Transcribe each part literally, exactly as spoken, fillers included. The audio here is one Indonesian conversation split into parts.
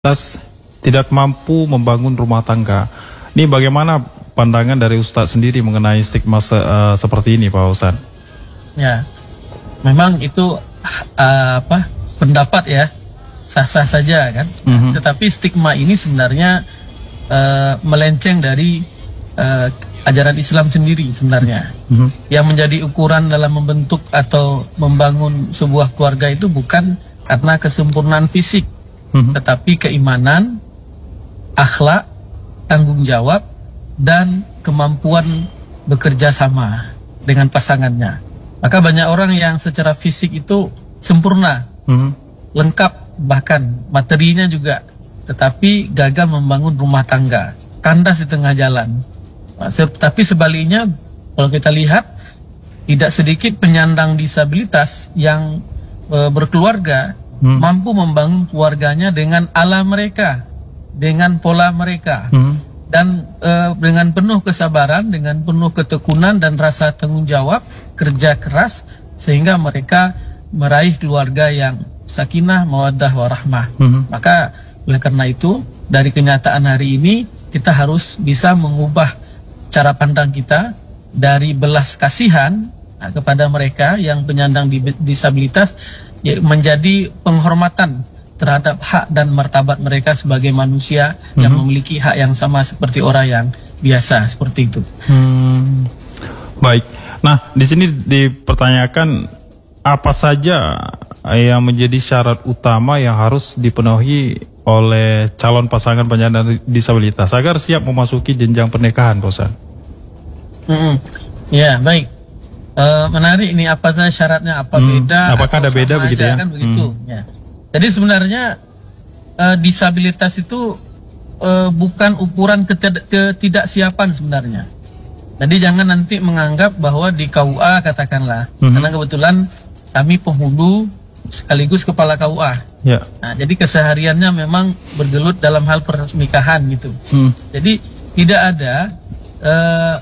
Atas tidak mampu membangun rumah tangga. Ini bagaimana pandangan dari Ustadz sendiri mengenai stigma se uh, seperti ini, Pak Ustadz? Ya, memang itu uh, apa pendapat ya, sah-sah saja kan. Mm-hmm. Tetapi stigma ini sebenarnya uh, melenceng dari uh, ajaran Islam sendiri sebenarnya. Mm-hmm. Yang menjadi ukuran dalam membentuk atau membangun sebuah keluarga itu bukan karena kesempurnaan fisik, mm-hmm. tetapi keimanan, akhlak, tanggung jawab, dan kemampuan bekerja sama dengan pasangannya. Maka banyak orang yang secara fisik itu sempurna, mm-hmm. lengkap, bahkan materinya juga, tetapi gagal membangun rumah tangga, kandas di tengah jalan. Tapi sebaliknya, kalau kita lihat, tidak sedikit penyandang disabilitas yang e, berkeluarga, hmm. mampu membangun keluarganya dengan ala mereka, dengan pola mereka, hmm. dan e, dengan penuh kesabaran, dengan penuh ketekunan dan rasa tanggung jawab, kerja keras, sehingga mereka meraih keluarga yang sakinah, mawaddah, warahmah. Hmm. Maka oleh karena itu, dari kenyataan hari ini, kita harus bisa mengubah cara pandang kita dari belas kasihan nah, kepada mereka yang penyandang disabilitas ya, menjadi penghormatan terhadap hak dan martabat mereka sebagai manusia mm-hmm. yang memiliki hak yang sama seperti orang yang biasa, seperti itu. Hmm. Baik. Nah, di sini dipertanyakan apa saja yang menjadi syarat utama yang harus dipenuhi oleh calon pasangan penyandang disabilitas agar siap memasuki jenjang pernikahan, Bosan. Mm-hmm. Ya, baik. E, menarik ini, apa saja syaratnya, apa hmm. beda? Apakah ada beda begitu ya? Kan begitu. Hmm. Ya. Jadi sebenarnya e, disabilitas itu e, bukan ukuran ketid- ketidaksiapan sebenarnya. Jadi jangan nanti menganggap bahwa di K U A katakanlah, hmm. karena kebetulan kami penghulu sekaligus kepala K U A. Ya. Nah, jadi kesehariannya memang bergelut dalam hal pernikahan gitu. Hmm. Jadi tidak ada uh,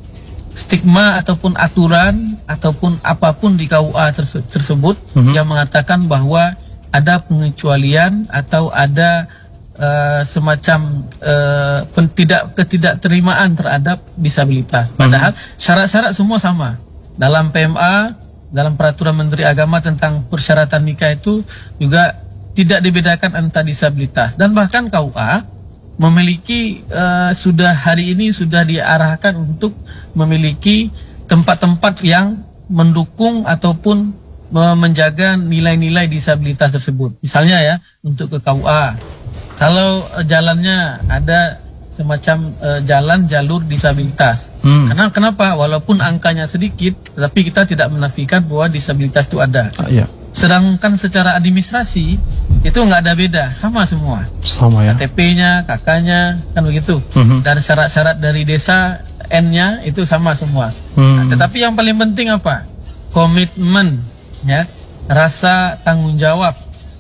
stigma ataupun aturan ataupun apapun di K U A terse- tersebut hmm. yang mengatakan bahwa ada pengecualian atau ada uh, semacam uh, tidak ketidakterimaan terhadap disabilitas. Padahal hmm. syarat-syarat semua sama dalam P M A. Dalam peraturan Menteri Agama tentang persyaratan nikah itu juga tidak dibedakan antara disabilitas. Dan bahkan K U A memiliki uh, sudah hari ini sudah diarahkan untuk memiliki tempat-tempat yang mendukung ataupun uh, menjaga nilai-nilai disabilitas tersebut. Misalnya ya, untuk ke K U A, kalau uh, jalannya ada semacam uh, jalan jalur disabilitas. Hmm. Karena kenapa? Walaupun angkanya sedikit, tapi kita tidak menafikan bahwa disabilitas itu ada. Ah, iya. Sedangkan secara administrasi itu nggak ada beda, sama semua. Sama ya. K T P-nya, K K-nya, kan begitu. Hmm. Dan syarat-syarat dari desa N-nya itu sama semua. Hmm. Nah, tetapi yang paling penting apa? Komitmen, ya, rasa tanggung jawab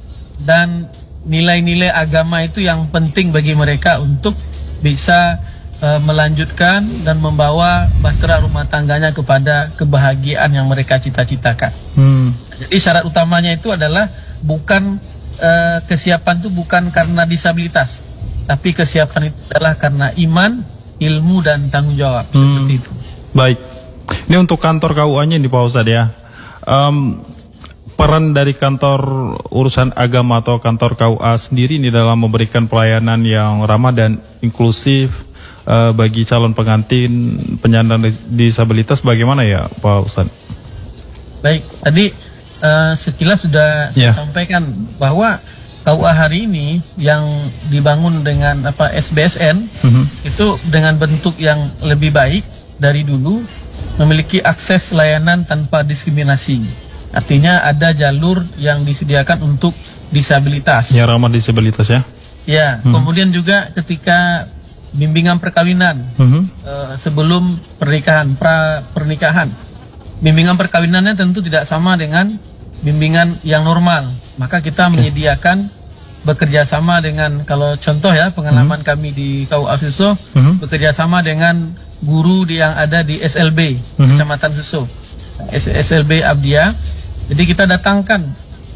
dan nilai-nilai agama itu yang penting bagi mereka untuk bisa uh, melanjutkan dan membawa bahtera rumah tangganya kepada kebahagiaan yang mereka cita-citakan. Hmm. Jadi syarat utamanya itu adalah bukan uh, kesiapan itu bukan karena disabilitas, tapi kesiapan itu adalah karena iman, ilmu, dan tanggung jawab. Hmm. Seperti itu. Baik. Ini untuk kantor K U A-nya di Pak Ustadz ya. Um, peran dari kantor urusan agama atau kantor K U A sendiri ini dalam memberikan pelayanan yang ramah dan inklusif uh, bagi calon pengantin penyandang disabilitas bagaimana ya Pak Ustadz? Baik, tadi uh, sekilas sudah yeah. saya sampaikan bahwa K U A hari ini yang dibangun dengan apa S B S N mm-hmm. itu dengan bentuk yang lebih baik dari dulu, memiliki akses layanan tanpa diskriminasi. Artinya ada jalur yang disediakan untuk disabilitas. Ya, ramah disabilitas ya. Ya, hmm. kemudian juga ketika bimbingan perkawinan hmm. uh, sebelum pernikahan, pra pernikahan, bimbingan perkawinannya tentu tidak sama dengan bimbingan yang normal. Maka kita okay. menyediakan bekerja sama dengan, kalau contoh ya pengalaman hmm. kami di K U A Suso, hmm. bekerja sama dengan guru yang ada di S L B hmm. Kecamatan Suso, S L B Abdia. Jadi kita datangkan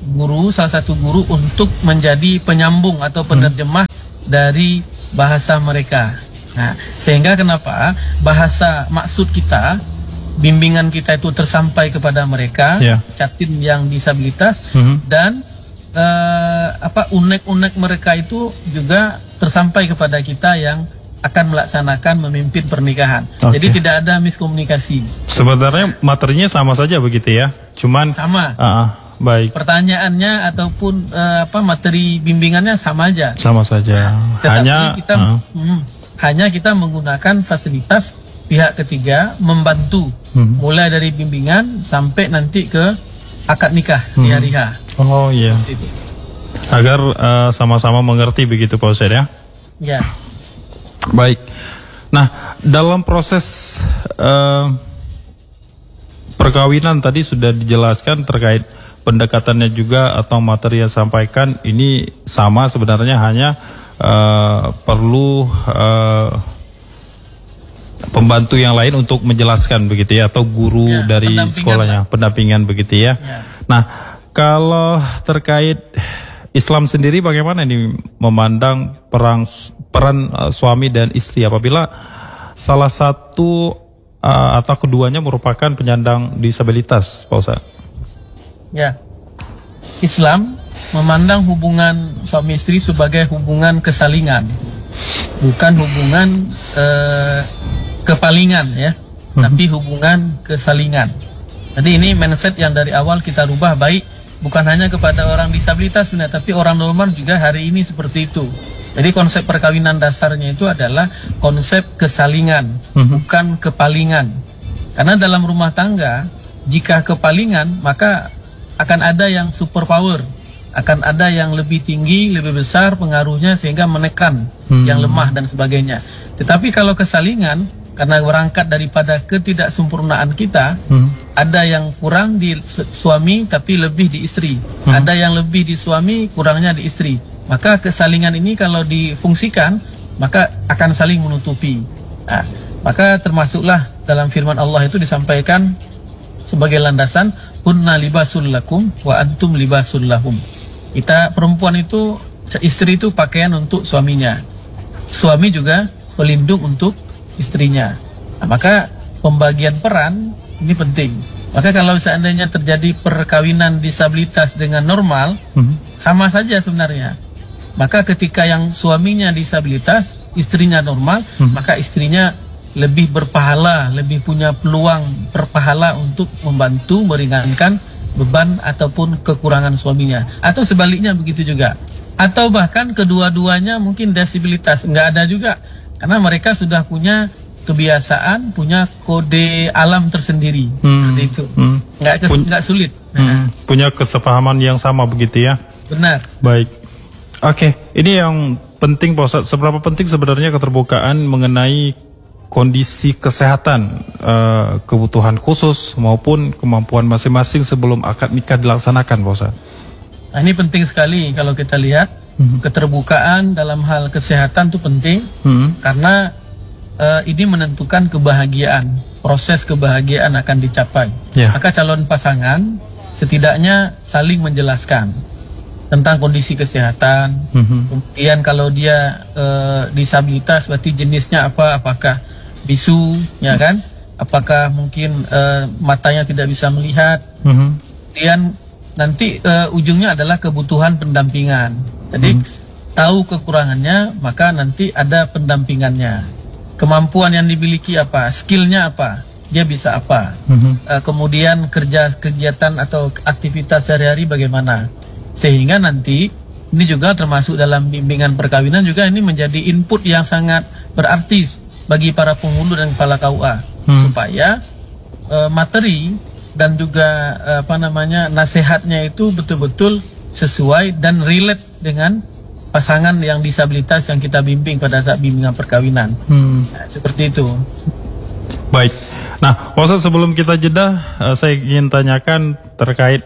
guru, salah satu guru untuk menjadi penyambung atau penerjemah hmm. dari bahasa mereka. Nah, sehingga kenapa bahasa maksud kita, bimbingan kita itu tersampai kepada mereka, yeah. catin yang disabilitas, hmm. dan uh, apa unek-unek mereka itu juga tersampai kepada kita yang akan melaksanakan memimpin pernikahan. Okay. Jadi tidak ada miskomunikasi. Sebenarnya materinya sama saja begitu ya, cuman sama. Uh, baik. Pertanyaannya ataupun uh, apa materi bimbingannya sama aja. Sama saja. Tetapi hanya kita uh. hmm, hanya kita menggunakan fasilitas pihak ketiga membantu, hmm. mulai dari bimbingan sampai nanti ke akad nikah hmm. di hari H. Oh iya. Itu. Agar uh, sama-sama mengerti begitu Pak Ustadz ya. Ya. Baik. Nah, dalam proses uh, perkawinan tadi sudah dijelaskan terkait pendekatannya juga atau materi yang sampaikan ini sama sebenarnya, hanya uh, perlu uh, pembantu yang lain untuk menjelaskan begitu ya, atau guru ya, dari sekolahnya, pendampingan begitu ya. Ya. Nah, kalau terkait Islam sendiri bagaimana ini memandang perang peran uh, suami dan istri apabila salah satu uh, atau keduanya merupakan penyandang disabilitas, Pak Ustaz? Ya, Islam memandang hubungan suami istri sebagai hubungan kesalingan, bukan hubungan uh, kepalingan ya, hmm. tapi hubungan kesalingan. Jadi ini mindset yang dari awal kita rubah, baik bukan hanya kepada orang disabilitas sebenarnya, tapi orang normal juga hari ini seperti itu. Jadi konsep perkawinan dasarnya itu adalah konsep kesalingan, hmm. bukan kepalingan. Karena dalam rumah tangga, jika kepalingan, maka akan ada yang superpower, akan ada yang lebih tinggi, lebih besar pengaruhnya sehingga menekan hmm. yang lemah dan sebagainya. Tetapi kalau kesalingan, karena berangkat daripada ketidaksempurnaan kita, hmm. ada yang kurang di suami tapi lebih di istri, hmm. ada yang lebih di suami, kurangnya di istri. Maka kesalingan ini kalau difungsikan, maka akan saling menutupi. Nah, maka termasuklah dalam firman Allah itu disampaikan sebagai landasan, hunna libasul lakum wa antum libasul lahum. Kita perempuan itu, istri itu pakaian untuk suaminya, suami juga pelindung untuk istrinya. Nah, maka pembagian peran ini penting. Maka kalau seandainya terjadi perkawinan disabilitas dengan normal, hmm. sama saja sebenarnya. Maka ketika yang suaminya disabilitas, istrinya normal, hmm. maka istrinya lebih berpahala, lebih punya peluang berpahala untuk membantu meringankan beban ataupun kekurangan suaminya. Atau sebaliknya begitu juga. Atau bahkan kedua-duanya mungkin disabilitas, nggak ada juga. Karena mereka sudah punya kebiasaan, punya kode alam tersendiri. Hmm. Seperti itu. Hmm. Nggak, kes, Pun nggak sulit. Hmm. Nah. Punya kesepahaman yang sama begitu ya? Benar. Baik. Oke, okay. Ini yang penting Pak Ustadz. Seberapa penting sebenarnya keterbukaan mengenai kondisi kesehatan, uh, kebutuhan khusus maupun kemampuan masing-masing sebelum akad nikah dilaksanakan, Pak Ustadz? Nah, ini penting sekali kalau kita lihat. Hmm. Keterbukaan dalam hal kesehatan itu penting, hmm. karena uh, ini menentukan kebahagiaan, proses kebahagiaan akan dicapai. Yeah. Maka calon pasangan setidaknya saling menjelaskan tentang kondisi kesehatan, mm-hmm. kemudian kalau dia uh, disabilitas berarti jenisnya apa, apakah bisu, ya kan, apakah mungkin uh, matanya tidak bisa melihat, mm-hmm. kemudian nanti uh, ujungnya adalah kebutuhan pendampingan. Jadi mm-hmm. tahu kekurangannya, maka nanti ada pendampingannya. Kemampuan yang dimiliki apa, skillnya apa, dia bisa apa, mm-hmm. uh, kemudian kerja kegiatan atau aktivitas sehari-hari bagaimana. Sehingga nanti ini juga termasuk dalam bimbingan perkawinan juga ini menjadi input yang sangat berarti bagi para penghulu dan kepala K U A, hmm. supaya uh, materi dan juga uh, apa namanya nasihatnya itu betul-betul sesuai dan relate dengan pasangan yang disabilitas yang kita bimbing pada saat bimbingan perkawinan. Hmm. Nah, seperti itu. Baik. Nah, Pak Ustadz, sebelum kita jeda, uh, saya ingin tanyakan terkait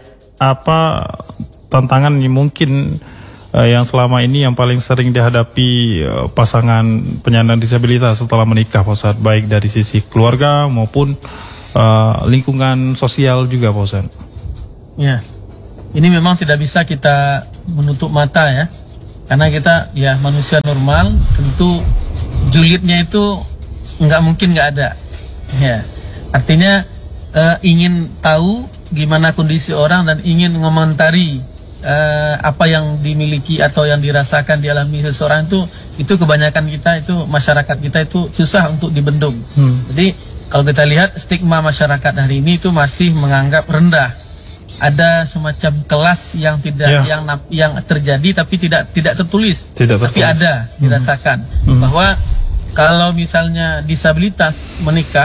apa tantangan yang mungkin uh, yang selama ini yang paling sering dihadapi uh, pasangan penyandang disabilitas setelah menikah, Pak Ustadz, baik dari sisi keluarga maupun uh, lingkungan sosial juga, Pak Ustadz. Ya, ini memang tidak bisa kita menutup mata ya, karena kita ya manusia normal, tentu julidnya itu nggak mungkin nggak ada, ya. Artinya uh, ingin tahu gimana kondisi orang dan ingin mengomentari uh, apa yang dimiliki atau yang dirasakan dialami seseorang itu, itu kebanyakan kita itu masyarakat kita itu susah untuk dibendung. Hmm. Jadi kalau kita lihat stigma masyarakat hari ini itu masih menganggap rendah. Ada semacam kelas yang tidak yeah. yang yang terjadi tapi tidak tidak tertulis, tidak tertulis. Tapi ada dirasakan hmm. bahwa kalau misalnya disabilitas menikah,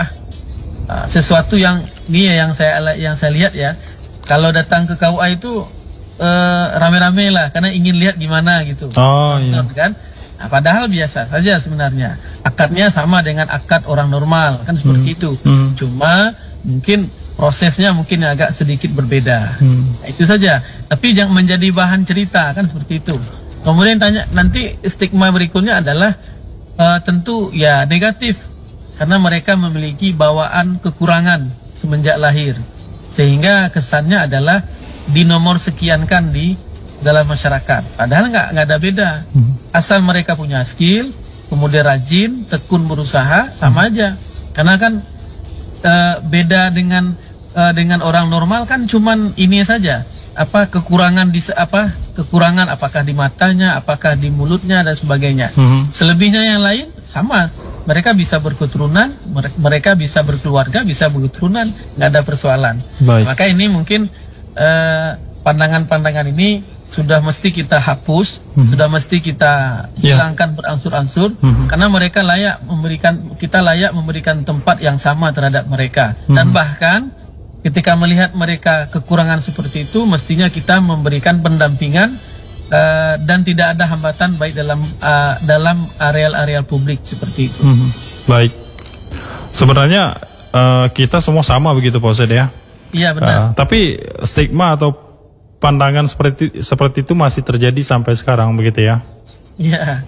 uh, sesuatu yang ini yang saya yang saya lihat ya, kalau datang ke K U A itu uh, rame-rame lah karena ingin lihat gimana gitu. Oh iya. Kan? Nah, padahal biasa saja sebenarnya. Akadnya sama dengan akad orang normal kan seperti hmm. itu. Hmm. Cuma mungkin prosesnya mungkin agak sedikit berbeda. Hmm. Nah, itu saja. Tapi yang menjadi bahan cerita kan seperti itu. Kemudian tanya nanti stigma berikutnya adalah uh, tentu ya negatif karena mereka memiliki bawaan kekurangan semenjak lahir. Sehingga kesannya adalah dinomor sekiankan di dalam masyarakat. Padahal nggak nggak ada beda. Hmm. Asal mereka punya skill, kemudian rajin, tekun berusaha, sama hmm. aja. Karena kan uh, beda dengan uh, dengan orang normal kan cuman ini saja. Apa kekurangan di apa kekurangan apakah di matanya, apakah di mulutnya dan sebagainya. Hmm. Selebihnya yang lain sama. Mereka bisa berketurunan, mereka bisa berkeluarga, bisa berketurunan, nggak ada persoalan. Baik. Maka ini mungkin uh, pandangan-pandangan ini sudah mesti kita hapus, mm-hmm. sudah mesti kita hilangkan yeah. beransur-ansur, mm-hmm. karena mereka layak memberikan, kita layak memberikan tempat yang sama terhadap mereka. Mm-hmm. Dan bahkan ketika melihat mereka kekurangan seperti itu, mestinya kita memberikan pendampingan uh, dan tidak ada hambatan baik dalam uh, dalam areal-areal publik seperti itu. Mm-hmm. Baik, sebenarnya uh, kita semua sama begitu Pak Ustadz ya. Iya benar. Uh, tapi stigma atau pandangan seperti seperti itu masih terjadi sampai sekarang begitu ya? Iya.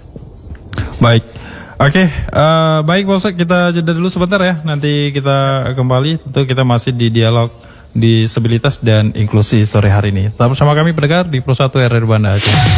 Baik, oke, okay. uh, baik Pak Ustadz, kita jeda dulu sebentar ya. Nanti kita kembali, tentu kita masih di dialog disabilitas dan inklusi sore hari ini. Tetap bersama kami pendengar di Pro satu R R Banda Aceh.